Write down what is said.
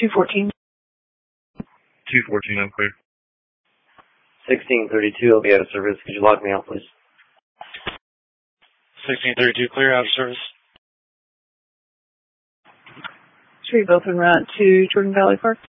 214. 214, I'm clear. 1632 will be out of service. Could you log me out, please? 1632, clear, out of service. Sure, you both en route to Jordan Valley Park?